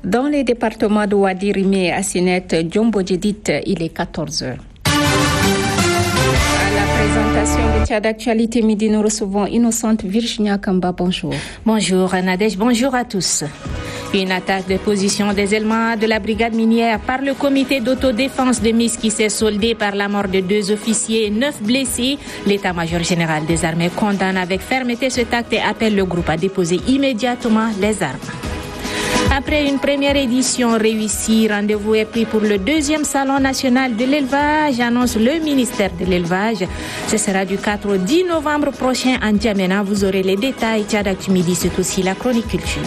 Dans les départements de Ouadirime, Assinet, Djombodjedit, il est 14h. À la présentation de Tchad d'actualité midi, nous recevons Innocente Virginia Kamba. Bonjour. Bonjour Nadège, bonjour à tous. Une attaque de position des éléments de la brigade minière par le comité d'autodéfense de Miss qui s'est soldée par la mort de 2 officiers et 9 blessés. L'état-major général des armées condamne avec fermeté cet acte et appelle le groupe à déposer immédiatement les armes. Après une première édition réussie, rendez-vous est pris pour le 2e salon national de l'élevage, annonce le ministère de l'élevage. Ce sera du 4 au 10 novembre prochain en Djamena. Vous aurez les détails. Tchad Actu Midi, c'est aussi la chronique culture.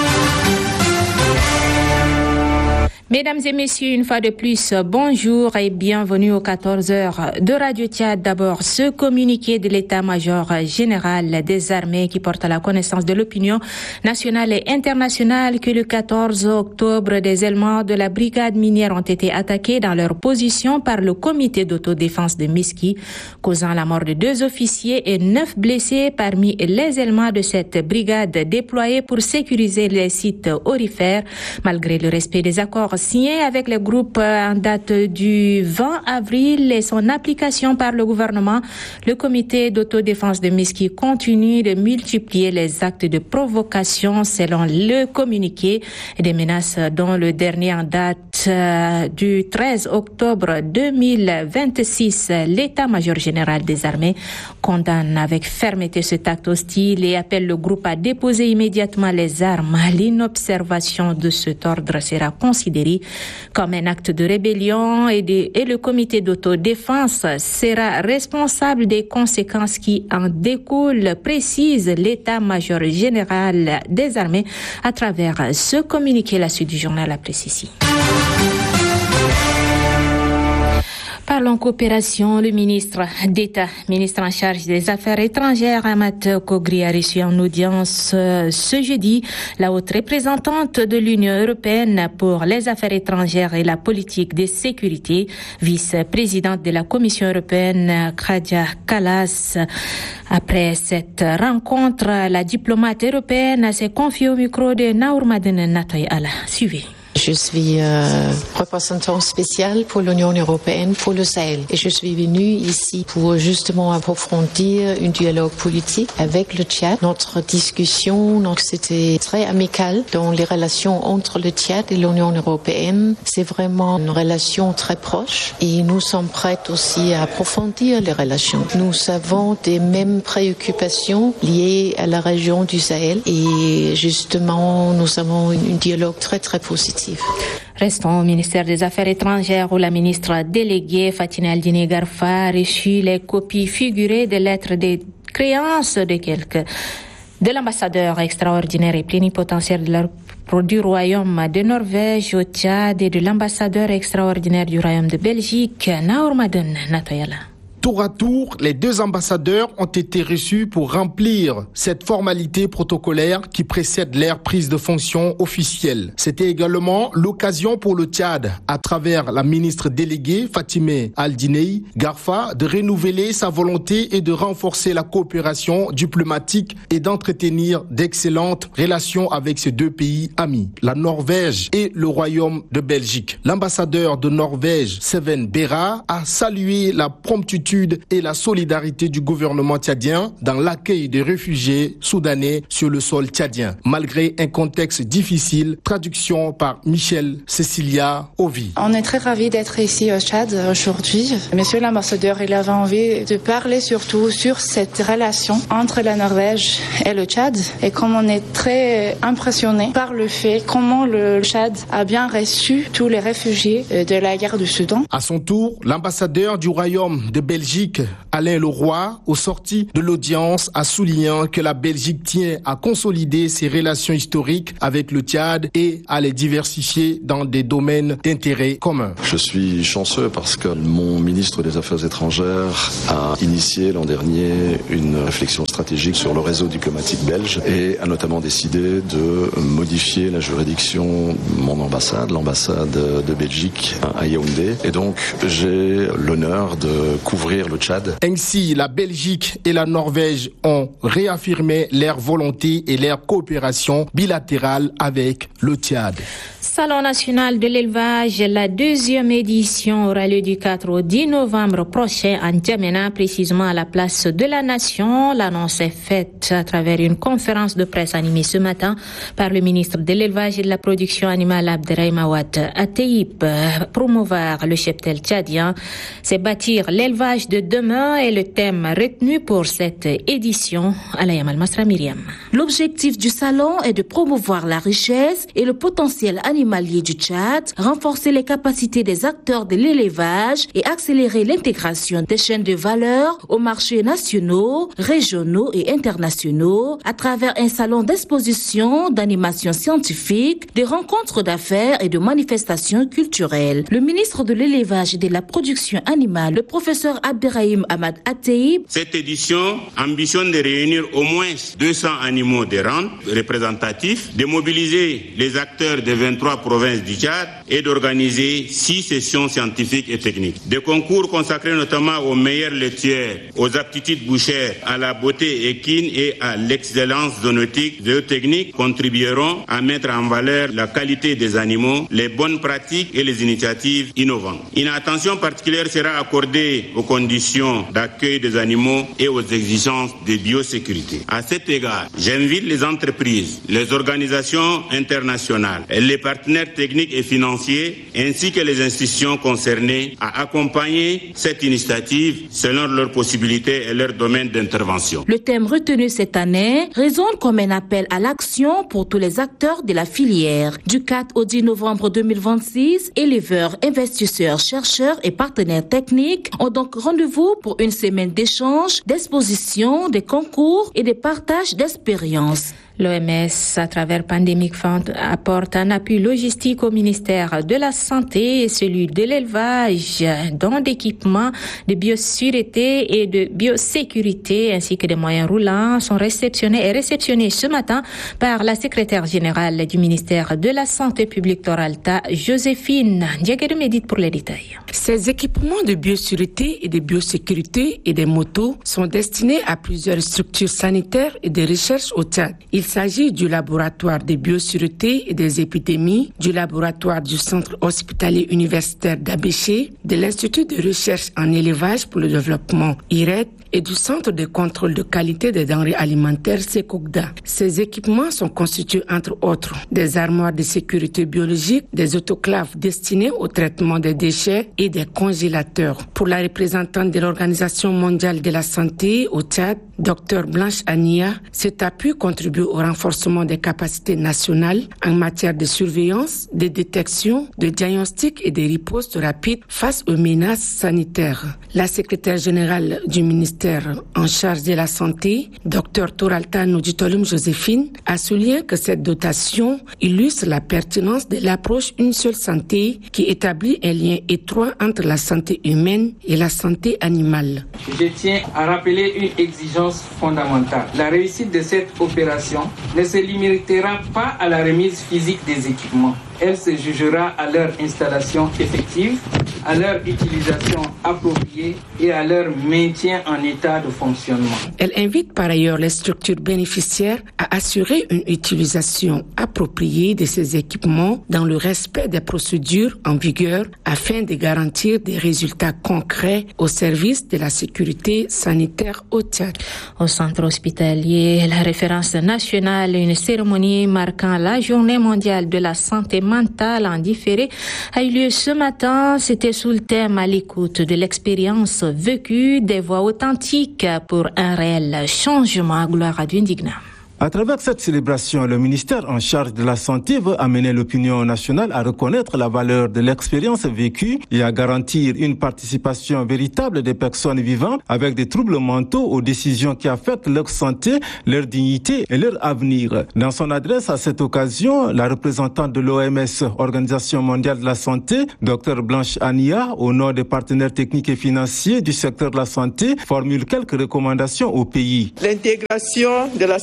Mesdames et messieurs, une fois de plus, bonjour et bienvenue aux 14h de Radio Tchad. D'abord, ce communiqué de l'état-major général des armées qui porte à la connaissance de l'opinion nationale et internationale que le 14 octobre, des éléments de la brigade minière ont été attaqués dans leur position par le comité d'autodéfense de Miski, causant la mort de 2 officiers et 9 blessés parmi les éléments de cette brigade déployée pour sécuriser les sites aurifères, malgré le respect des accords signé avec le groupe en date du 20 avril et son application par le gouvernement. Le comité d'autodéfense de Miski continue de multiplier les actes de provocation selon le communiqué, des menaces dont le dernier en date du 13 octobre 2026. L'état-major général des armées condamne avec fermeté cet acte hostile et appelle le groupe à déposer immédiatement les armes. L'inobservation de cet ordre sera considérée comme un acte de rébellion et le comité d'autodéfense sera responsable des conséquences qui en découlent, précise l'état-major général des armées à travers ce communiqué. La suite du journal après ici. Parlons coopération. Le ministre d'État, ministre en charge des Affaires étrangères, Amat Kogri, a reçu en audience ce jeudi la haute représentante de l'Union européenne pour les affaires étrangères et la politique de sécurité, vice-présidente de la Commission européenne, Kaja Kallas. Après cette rencontre, la diplomate européenne s'est confiée au micro de Naourmadine Natoy Ala. Suivez. Je suis représentant spécial pour l'Union européenne pour le Sahel et je suis venue ici pour justement approfondir un dialogue politique avec le Tchad. Notre discussion, c'était très amical dans les relations entre le Tchad et l'Union européenne. C'est vraiment une relation très proche et nous sommes prêts aussi à approfondir les relations. Nous avons des mêmes préoccupations liées à la région du Sahel et justement nous avons un dialogue très très positif. Restons au ministère des Affaires étrangères où la ministre déléguée Fatina Aldine Garfa a reçu les copies figurées des lettres de créances de l'ambassadeur extraordinaire et plénipotentiaire du Royaume de Norvège au Tchad et de l'ambassadeur extraordinaire du Royaume de Belgique, Naourmadine Natoyala. Tour à tour, les 2 ambassadeurs ont été reçus pour remplir cette formalité protocolaire qui précède leur prise de fonction officielle. C'était également l'occasion pour le Tchad, à travers la ministre déléguée Fatimé Aldinei Garfa, de renouveler sa volonté et de renforcer la coopération diplomatique et d'entretenir d'excellentes relations avec ces 2 pays amis, la Norvège et le Royaume de Belgique. L'ambassadeur de Norvège, Seven Bera, a salué la promptitude et la solidarité du gouvernement tchadien dans l'accueil des réfugiés soudanais sur le sol tchadien, malgré un contexte difficile. Traduction par Michel Cecilia Ovi. On est très ravis d'être ici au Tchad aujourd'hui. Monsieur l'ambassadeur, il avait envie de parler surtout sur cette relation entre la Norvège et le Tchad et comme on est très impressionné par le fait comment le Tchad a bien reçu tous les réfugiés de la guerre du Soudan. À son tour, l'ambassadeur du Royaume de Belgique, Alain Leroy, au sorti de l'audience, a souligné que la Belgique tient à consolider ses relations historiques avec le Tchad et à les diversifier dans des domaines d'intérêt commun. Je suis chanceux parce que mon ministre des Affaires étrangères a initié l'an dernier une réflexion stratégique sur le réseau diplomatique belge et a notamment décidé de modifier la juridiction de mon ambassade, l'ambassade de Belgique à Yaoundé. Et donc j'ai l'honneur de couvrir découvrir le Tchad. Ainsi, la Belgique et la Norvège ont réaffirmé leur volonté et leur coopération bilatérale avec le Tchad. Salon national de l'élevage, la 2e édition aura lieu du 4 au 10 novembre prochain en N'Djamena, précisément à la place de la Nation. L'annonce est faite à travers une conférence de presse animée ce matin par le ministre de l'élevage et de la production animale Abderrahim Awad Ateib. Promouvoir le cheptel tchadien, c'est bâtir l'élevage de demain et le thème retenu pour cette édition. Alayam Al-Masra Myriam. L'objectif du salon est de promouvoir la richesse et le potentiel animalier du Tchad, renforcer les capacités des acteurs de l'élevage et accélérer l'intégration des chaînes de valeur aux marchés nationaux, régionaux et internationaux à travers un salon d'exposition, d'animation scientifique, de rencontres d'affaires et de manifestations culturelles. Le ministre de l'élevage et de la production animale, le professeur Abderrahim Ahmad Ateib. Cette édition ambitionne de réunir au moins 200 animaux de rente représentatifs, de mobiliser les acteurs des 23 provinces du Tchad et d'organiser 6 sessions scientifiques et techniques. Des concours consacrés notamment aux meilleurs laitiers, aux aptitudes bouchères, à la beauté équine et à l'excellence zoonotique, zootechnique contribueront à mettre en valeur la qualité des animaux, les bonnes pratiques et les initiatives innovantes. Une attention particulière sera accordée aux conditions d'accueil des animaux et aux exigences de biosécurité. À cet égard, j'invite les entreprises, les organisations internationales, les partenaires techniques et financiers, ainsi que les institutions concernées à accompagner cette initiative selon leurs possibilités et leurs domaines d'intervention. Le thème retenu cette année résonne comme un appel à l'action pour tous les acteurs de la filière. Du 4 au 10 novembre 2026, éleveurs, investisseurs, chercheurs et partenaires techniques ont donc rendez-vous pour une semaine d'échanges, d'expositions, de concours et de partage d'expériences. L'OMS, à travers Pandemic Fund, apporte un appui logistique au ministère de la Santé et celui de l'élevage, dont d'équipements de biosécurité et de biosécurité, ainsi que des moyens roulants, sont réceptionnés ce matin par la secrétaire générale du ministère de la Santé publique Toralta, Joséphine Ndiaguerou-Médite pour les détails. Ces équipements de biosécurité et de biosécurité et des motos sont destinés à plusieurs structures sanitaires et de recherche au Tchad. Il s'agit du laboratoire de biosécurité et des épidémies, du laboratoire du centre hospitalier universitaire d'Abéché, de l'Institut de recherche en élevage pour le développement IRED et du centre de contrôle de qualité des denrées alimentaires Sekokda. Ces équipements sont constitués entre autres des armoires de sécurité biologique, des autoclaves destinées au traitement des déchets et des congélateurs. Pour la représentante de l'Organisation mondiale de la santé au Tchad, Dr Blanche Ania, cet appui contribue au renforcement des capacités nationales en matière de surveillance, de détection, de diagnostic et de riposte rapide face aux menaces sanitaires. La secrétaire générale du ministère en charge de la santé, Dr Toralta Nodjitolum Joséphine, a souligné que cette dotation illustre la pertinence de l'approche Une seule santé qui établit un lien étroit entre la santé humaine et la santé animale. Je tiens à rappeler une exigence fondamentale. La réussite de cette opération ne se limitera pas à la remise physique des équipements. Elle se jugera à leur installation effective, à leur utilisation appropriée et à leur maintien en état de fonctionnement. Elle invite par ailleurs les structures bénéficiaires à assurer une utilisation appropriée de ces équipements dans le respect des procédures en vigueur afin de garantir des résultats concrets au service de la sécurité sanitaire au Tchad. Au centre hospitalier, la référence nationale, une cérémonie marquant la journée mondiale de la santé mentale en différé a eu lieu ce matin. C'était sous le thème à l'écoute de l'expérience vécue, des voix authentiques pour un réel changement. Gloire à Dieu indigna. À travers cette célébration, le ministère en charge de la santé veut amener l'opinion nationale à reconnaître la valeur de l'expérience vécue et à garantir une participation véritable des personnes vivant avec des troubles mentaux aux décisions qui affectent leur santé, leur dignité et leur avenir. Dans son adresse à cette occasion, la représentante de l'OMS, Organisation mondiale de la santé, Dr Blanche Ania, au nom des partenaires techniques et financiers du secteur de la santé, formule quelques recommandations au pays. L'intégration de la santé mentale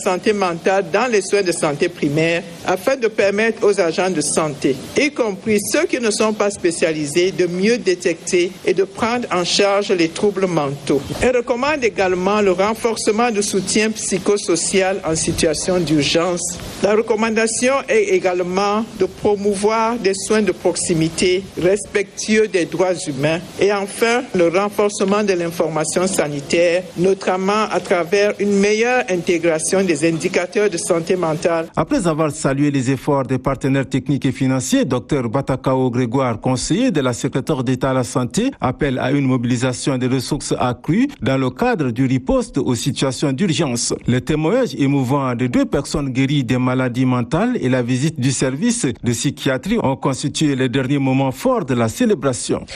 mentale dans les soins de santé primaires afin de permettre aux agents de santé, y compris ceux qui ne sont pas spécialisés, de mieux détecter et de prendre en charge les troubles mentaux. Elle recommande également le renforcement du soutien psychosocial en situation d'urgence. La recommandation est également de promouvoir des soins de proximité respectueux des droits humains et enfin le renforcement de l'information sanitaire, notamment à travers une meilleure intégration des indicateurs de santé mentale. Après avoir salué les efforts des partenaires techniques et financiers, Dr Batakao Grégoire, conseiller de la secrétaire d'État à la santé, appelle à une mobilisation des ressources accrues dans le cadre du riposte aux situations d'urgence. Le témoignage émouvant de 2 personnes guéries des maladies mentales et la visite du service de psychiatrie ont constitué les derniers moments forts de la célébration.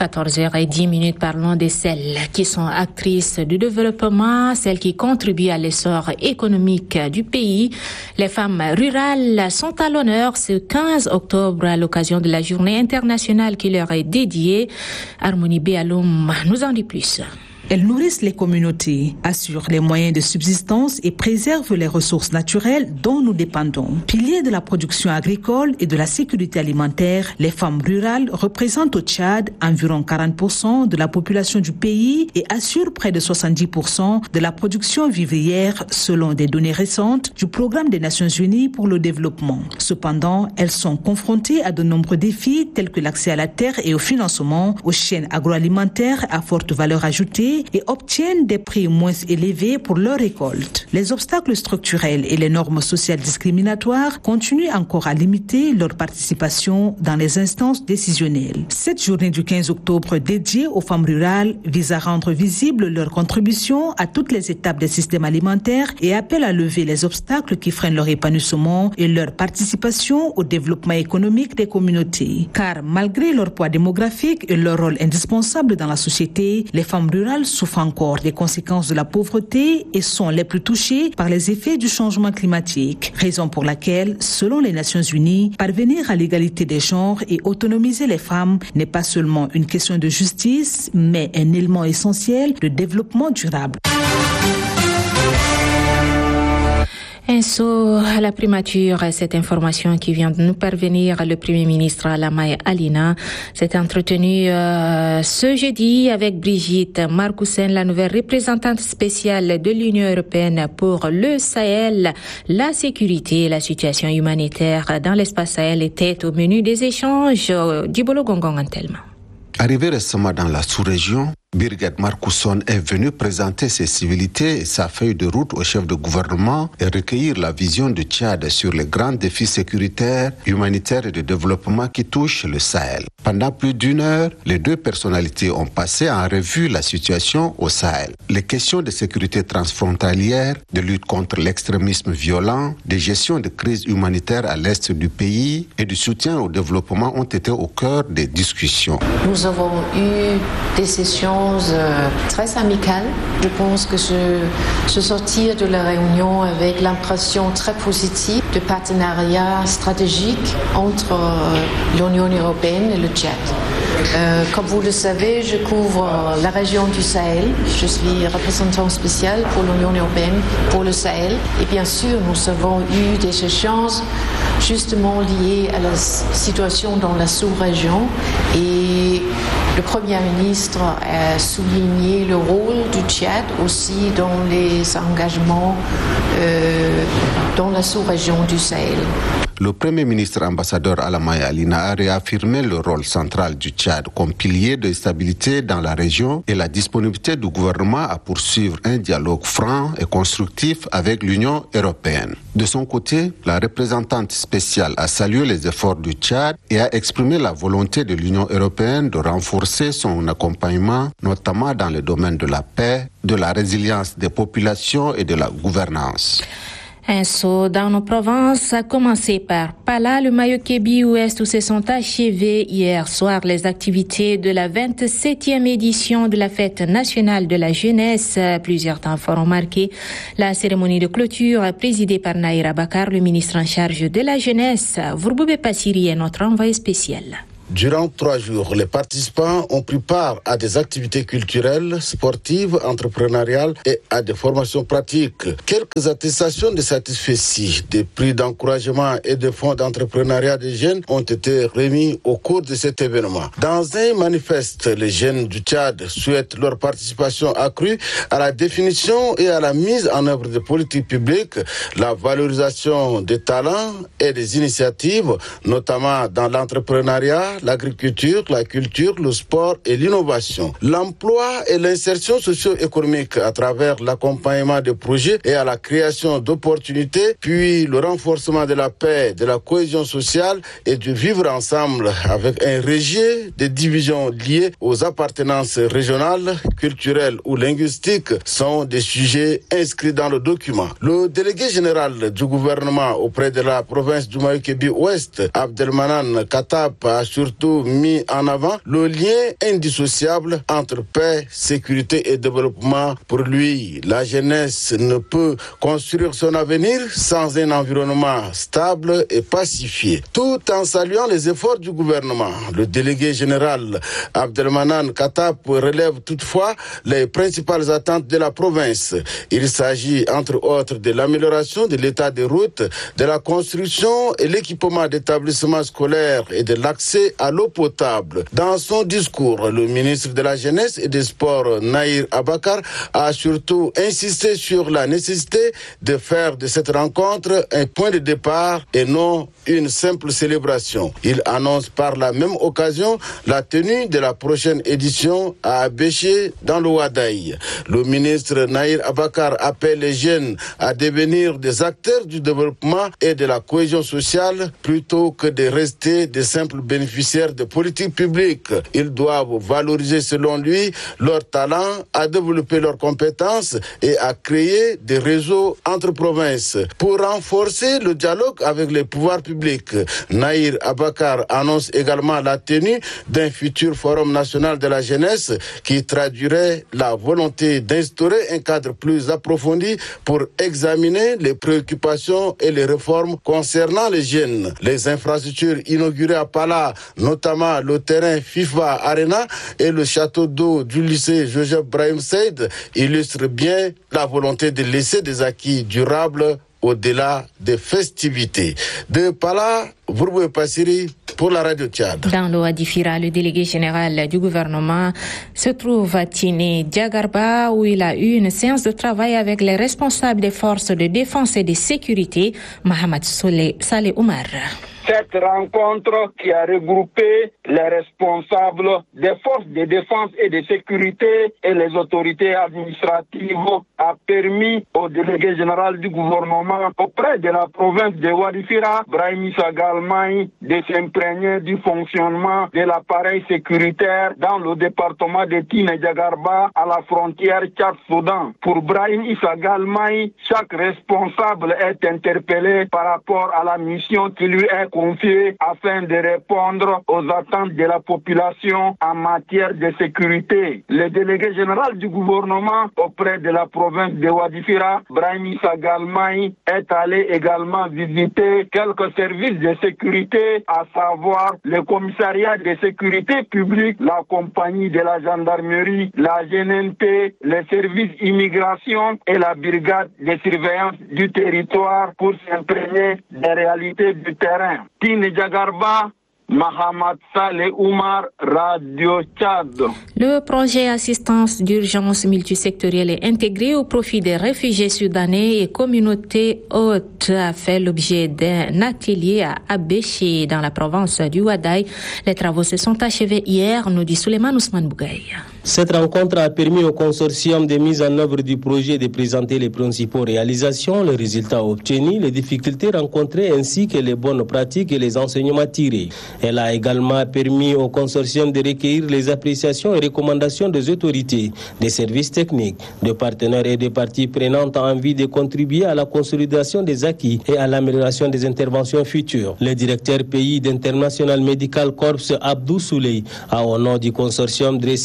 14h10, parlons de celles qui sont actrices du développement, celles qui contribuent à l'essor économique du pays. Les femmes rurales sont à l'honneur ce 15 octobre à l'occasion de la journée internationale qui leur est dédiée. Harmonie Béaloum nous en dit plus. Elles nourrissent les communautés, assurent les moyens de subsistance et préservent les ressources naturelles dont nous dépendons. Piliers de la production agricole et de la sécurité alimentaire, les femmes rurales représentent au Tchad environ 40% de la population du pays et assurent près de 70% de la production vivrière selon des données récentes du Programme des Nations Unies pour le développement. Cependant, elles sont confrontées à de nombreux défis tels que l'accès à la terre et au financement, aux chaînes agroalimentaires à forte valeur ajoutée et obtiennent des prix moins élevés pour leur récolte. Les obstacles structurels et les normes sociales discriminatoires continuent encore à limiter leur participation dans les instances décisionnelles. Cette journée du 15 octobre dédiée aux femmes rurales vise à rendre visible leur contribution à toutes les étapes des systèmes alimentaires et appelle à lever les obstacles qui freinent leur épanouissement et leur participation au développement économique des communautés. Car malgré leur poids démographique et leur rôle indispensable dans la société, les femmes rurales souffrent encore des conséquences de la pauvreté et sont les plus touchées par les effets du changement climatique. Raison pour laquelle, selon les Nations Unies, parvenir à l'égalité des genres et autonomiser les femmes n'est pas seulement une question de justice, mais un élément essentiel de développement durable. Un saut à la primature, cette information qui vient de nous parvenir, le Premier ministre Alamay Alina s'est entretenu ce jeudi avec Brigitte Marcoussen, la nouvelle représentante spéciale de l'Union européenne pour le Sahel. La sécurité et la situation humanitaire dans l'espace Sahel étaient au menu des échanges. Djibolo Gongong Antelma. Arrivé récemment dans la sous-région, Birgit Marcusson est venue présenter ses civilités et sa feuille de route au chef de gouvernement et recueillir la vision du Tchad sur les grands défis sécuritaires, humanitaires et de développement qui touchent le Sahel. Pendant plus d'1 heure, les 2 personnalités ont passé en revue la situation au Sahel. Les questions de sécurité transfrontalière, de lutte contre l'extrémisme violent, de gestion de crises humanitaires à l'est du pays et du soutien au développement ont été au cœur des discussions. Nous avons eu des sessions très amicales. Je pense que je sortir de la réunion avec l'impression très positive de partenariat stratégique entre l'Union européenne et le Tchad. Comme vous le savez, je couvre la région du Sahel. Je suis représentant spécial pour l'Union européenne pour le Sahel. Et bien sûr, nous avons eu des échanges justement liés à la situation dans la sous-région. Et le Premier ministre a souligné le rôle du Tchad aussi dans les engagements dans la sous-région du Sahel. Le Premier ministre ambassadeur Alamay Alina a réaffirmé le rôle central du Tchad comme pilier de stabilité dans la région et la disponibilité du gouvernement à poursuivre un dialogue franc et constructif avec l'Union européenne. De son côté, la représentante spéciale a salué les efforts du Tchad et a exprimé la volonté de l'Union européenne de renforcer son accompagnement, notamment dans le domaine de la paix, de la résilience des populations et de la gouvernance. Un saut dans nos provinces a commencé par Pala, le Mayo-Kébi ouest où se sont achevées hier soir les activités de la 27e édition de la fête nationale de la jeunesse. Plusieurs temps forts ont marqué la cérémonie de clôture présidée par Naïra Bakar, le ministre en charge de la jeunesse. Vurboube Passiri est notre envoyé spécial. Durant 3 jours, les participants ont pris part à des activités culturelles, sportives, entrepreneuriales et à des formations pratiques. Quelques attestations de satisfaction, des prix d'encouragement et des fonds d'entrepreneuriat des jeunes ont été remis au cours de cet événement. Dans un manifeste, les jeunes du Tchad souhaitent leur participation accrue à la définition et à la mise en œuvre des politiques publiques, la valorisation des talents et des initiatives, notamment dans l'entrepreneuriat, l'agriculture, la culture, le sport et l'innovation. L'emploi et l'insertion socio-économique à travers l'accompagnement des projets et à la création d'opportunités, puis le renforcement de la paix, de la cohésion sociale et du vivre ensemble avec un rejet des divisions liées aux appartenances régionales, culturelles ou linguistiques sont des sujets inscrits dans le document. Le délégué général du gouvernement auprès de la province du Mayo-Kébi-Ouest, Abdelmanan Katab, a surtout mis en avant le lien indissociable entre paix, sécurité et développement. Pour lui, la jeunesse ne peut construire son avenir sans un environnement stable et pacifié. Tout en saluant les efforts du gouvernement, le délégué général Abdelmanan Katab relève toutefois les principales attentes de la province. Il s'agit entre autres de l'amélioration de l'état des routes, de la construction et l'équipement d'établissements scolaires et de l'accès à l'eau potable. Dans son discours, le ministre de la Jeunesse et des Sports, Nahir Abakar, a surtout insisté sur la nécessité de faire de cette rencontre un point de départ et non une simple célébration. Il annonce par la même occasion la tenue de la prochaine édition à Abéché dans le Ouadaï. Le ministre Nahir Abakar appelle les jeunes à devenir des acteurs du développement et de la cohésion sociale plutôt que de rester des simples bénéficiaires de politiques publiques. Ils doivent valoriser selon lui leurs talents, à développer leurs compétences et à créer des réseaux entre provinces. Pour renforcer le dialogue avec les pouvoirs publics, Nahir Abakar annonce également la tenue d'un futur forum national de la jeunesse qui traduirait la volonté d'instaurer un cadre plus approfondi pour examiner les préoccupations et les réformes concernant les jeunes. Les infrastructures inaugurées à Pala, notamment le terrain FIFA Arena et le château d'eau du lycée Joseph Brahim Said, illustrent bien la volonté de laisser des acquis durables au-delà des festivités. De Pala, Bourboue Passiri pour la Radio Tchad. Dans l'Ouadifira, le délégué général du gouvernement se trouve à Tiné Diagarba où il a eu une séance de travail avec les responsables des forces de défense et de sécurité, Mohamed Saleh Oumar. Cette rencontre qui a regroupé les responsables des forces de défense et de sécurité et les autorités administratives a permis au délégué général du gouvernement auprès de la province de Ouadifira, Brahim Issa Galmaï, de s'imprégner du fonctionnement de l'appareil sécuritaire dans le département de Tiné-Diagarba à la frontière Tchad-Soudan. Pour Brahim Issa Galmaï, chaque responsable est interpellé par rapport à la mission qui lui est confiée afin de répondre aux attentes de la population en matière de sécurité. Le délégué général du gouvernement auprès de la province de Ouadifira, Brahim Issa Galmaï, est allé également visiter quelques services de sécurité, à savoir le commissariat de sécurité publique, la compagnie de la gendarmerie, la GNNP, les services immigration et la brigade de surveillance du territoire pour s'imprégner des réalités du terrain. Tine Diagarba, Mohamed Saleh Oumar, Radio Tchad. Le projet assistance d'urgence multisectorielle est intégré au profit des réfugiés soudanais et communautés hautes a fait l'objet d'un atelier à Abéché dans la province du Ouadaï. Les travaux se sont achevés hier, nous dit Souleymane Ousmane Bougaï. Cette rencontre a permis au consortium de mise en œuvre du projet de présenter les principaux réalisations, les résultats obtenus, les difficultés rencontrées ainsi que les bonnes pratiques et les enseignements tirés. Elle a également permis au consortium de recueillir les appréciations et recommandations des autorités, des services techniques, de partenaires et des parties prenantes en vue de contribuer à la consolidation des acquis et à l'amélioration des interventions futures. Le directeur pays d'International Medical Corps, Abdou Souley, a au nom du consortium dressé un bilan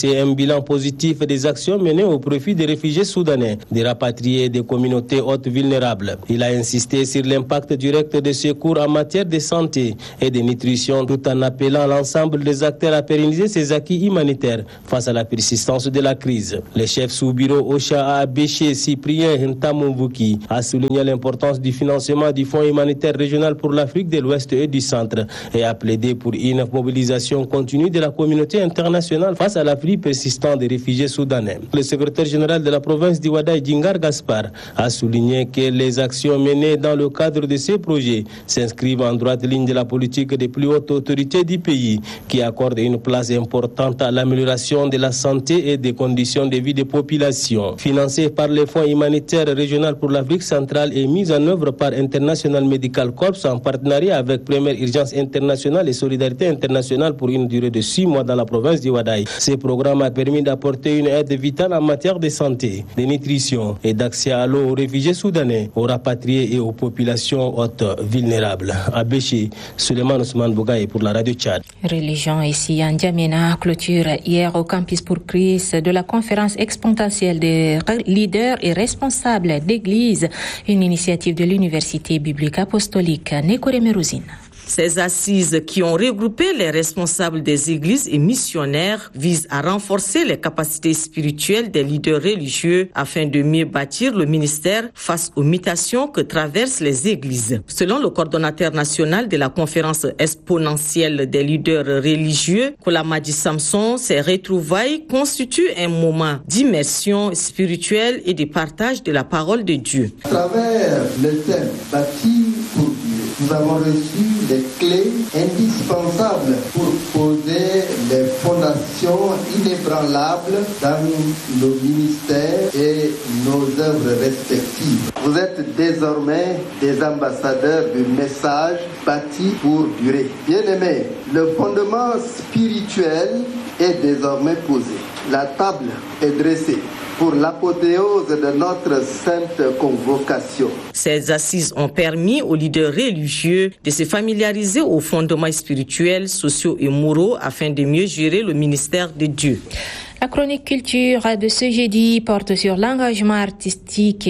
bilan positif des actions menées au profit des réfugiés soudanais, des rapatriés et des communautés hautes vulnérables. Il a insisté sur l'impact direct des secours en matière de santé et de nutrition, tout en appelant l'ensemble des acteurs à pérenniser ces acquis humanitaires face à la persistance de la crise. Le chef sous-bureau OCHA à Béché, Cyprien Ntamouvuki, a souligné l'importance du financement du Fonds humanitaire régional pour l'Afrique de l'Ouest et du Centre et a plaidé pour une mobilisation continue de la communauté internationale face à l'afflux persistant des réfugiés soudanais. Le secrétaire général de la province d'Iwadaï, Djingar Gaspar, a souligné que les actions menées dans le cadre de ces projets s'inscrivent en droite ligne de la politique des plus hautes autorités du pays, qui accorde une place importante à l'amélioration de la santé et des conditions de vie des populations. Financé par le Fonds humanitaire régional pour l'Afrique centrale et mis en œuvre par International Medical Corps en partenariat avec Première Urgence Internationale et Solidarité Internationale pour une durée de 6 mois dans la province d'Iwadaï. Ce programme a permis d'apporter une aide vitale en matière de santé, de nutrition et d'accès à l'eau aux réfugiés soudanais, aux rapatriés et aux populations hautes vulnérables. À Béché, Suleiman Ousmane Bougaï pour la Radio Tchad. Religion ici en Djamena, clôture hier au campus pour Christ de la conférence exponentielle des leaders et responsables d'église, une initiative de l'Université biblique apostolique Nekore Merouzine. Ces assises qui ont regroupé les responsables des églises et missionnaires visent à renforcer les capacités spirituelles des leaders religieux afin de mieux bâtir le ministère face aux mutations que traversent les églises. Selon le coordonnateur national de la conférence exponentielle des leaders religieux, Kolamadi Samson, ces retrouvailles constituent un moment d'immersion spirituelle et de partage de la parole de Dieu. À travers le thème bâti pour Dieu, nous avons reçu les clés indispensables pour poser les fondations inébranlables dans nos ministères et nos œuvres respectives. Vous êtes désormais des ambassadeurs du message bâti pour durer. Bien-aimés, le fondement spirituel est désormais posé. La table est dressée pour l'apothéose de notre sainte convocation. Ces assises ont permis aux leaders religieux de se familiariser aux fondements spirituels, sociaux et moraux afin de mieux gérer le ministère de Dieu. La chronique culture de ce jeudi porte sur l'engagement artistique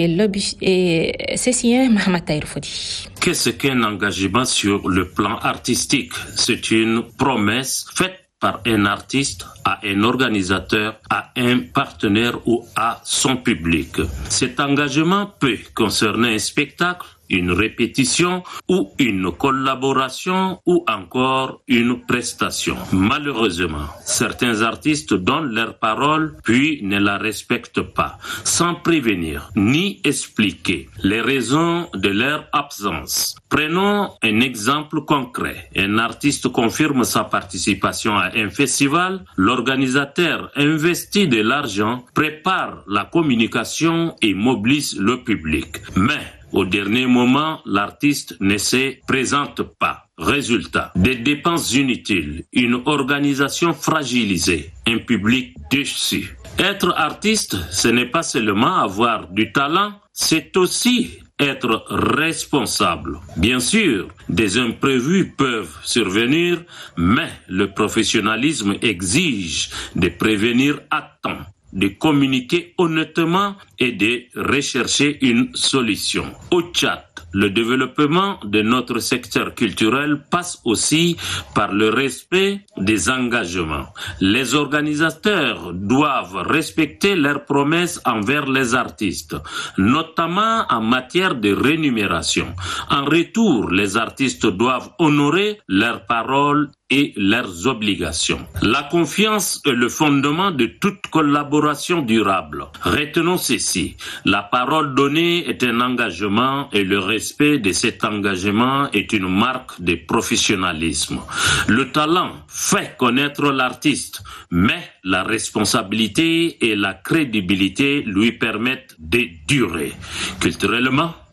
et Cécien Mahamataïr Fodi. Qu'est-ce qu'un engagement sur le plan artistique? C'est une promesse faite par un artiste à un organisateur, à un partenaire ou à son public. Cet engagement peut concerner un spectacle, une répétition ou une collaboration ou encore une prestation. Malheureusement, certains artistes donnent leur parole puis ne la respectent pas, sans prévenir ni expliquer les raisons de leur absence. Prenons un exemple concret. Un artiste confirme sa participation à un festival. L'organisateur investit de l'argent, prépare la communication et mobilise le public. Mais au dernier moment, l'artiste ne se présente pas. Résultat, des dépenses inutiles, une organisation fragilisée, un public déçu. Être artiste, ce n'est pas seulement avoir du talent, c'est aussi être responsable. Bien sûr, des imprévus peuvent survenir, mais le professionnalisme exige de prévenir à temps, de communiquer honnêtement et de rechercher une solution. Au Tchad, le développement de notre secteur culturel passe aussi par le respect des engagements. Les organisateurs doivent respecter leurs promesses envers les artistes, notamment en matière de rémunération. En retour, les artistes doivent honorer leurs paroles et leurs obligations. La confiance est le fondement de toute collaboration durable. Retenons ceci, la parole donnée est un engagement et le respect de cet engagement est une marque de professionnalisme. Le talent fait connaître l'artiste, mais la responsabilité et la crédibilité lui permettent de durer. Culturellement,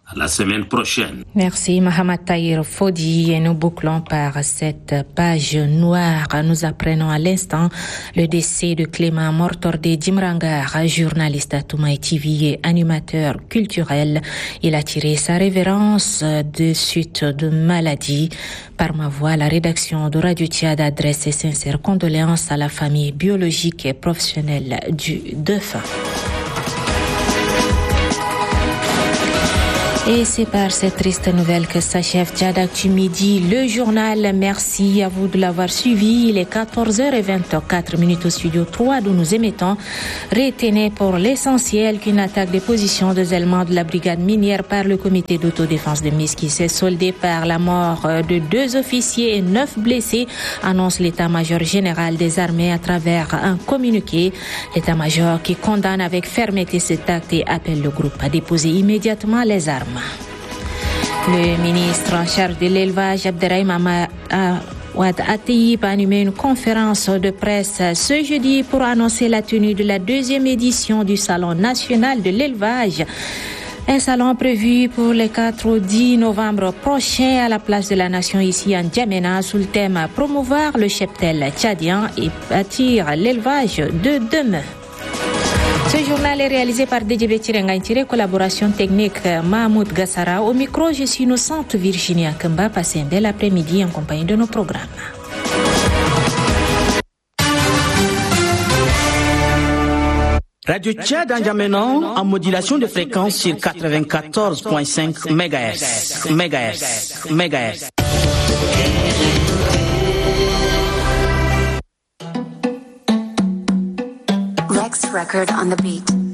À la semaine prochaine. Merci Mohamed Tahir Fodi et nous bouclons par cette page noire. Nous apprenons à l'instant le décès de Clément Mortordé Djimrangar, journaliste à Toumaï TV et animateur culturel. Il a tiré sa révérence de suite de maladie. Par ma voix, la rédaction de Radio Tchad adresse ses sincères condoléances à la famille biologique et professionnelle du défunt. Et c'est par cette triste nouvelle que s'achève Tchad Actu Midi, le journal. Merci à vous de l'avoir suivi. Il est 14h24 au studio 3 d'où nous émettons. Retenez pour l'essentiel qu'une attaque des positions de zèlement de la brigade minière par le comité d'autodéfense de Miski s'est soldée par la mort de 2 officiers et 9 blessés, annonce l'état-major général des armées à travers un communiqué. L'état-major qui condamne avec fermeté cet acte et appelle le groupe à déposer immédiatement les armes. Le ministre en charge de l'élevage, Abderrahim Ouad Attayib, a animé une conférence de presse ce jeudi pour annoncer la tenue de la 2e édition du Salon national de l'élevage. Un salon prévu pour les 4 au 10 novembre prochain à la place de la Nation ici en N'Djamena sous le thème « Promouvoir le cheptel tchadien et bâtir l'élevage de demain ». Ce journal est réalisé par Dédjébé Tirengaïtire, collaboration technique Mahmoud Gassara. Au micro, je suis innocente Virginia Kemba. Passez un bel après-midi en compagnie de nos programmes. Radio Tchad N'Djamena en modulation de fréquence sur 94.5 MHz. Record on the beat.